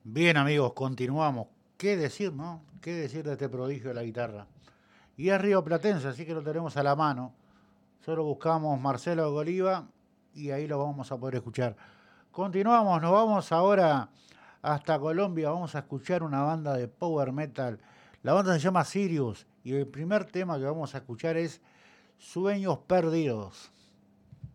Bien amigos, continuamos. ¿Qué decir, no? ¿Qué decir de este prodigio de la guitarra? Y es rioplatense, así que lo tenemos a la mano. Solo buscamos Marcelo Goliva y ahí lo vamos a poder escuchar. Continuamos, nos vamos ahora hasta Colombia. Vamos a escuchar una banda de power metal. La banda se llama Sirius y el primer tema que vamos a escuchar es Sueños Perdidos.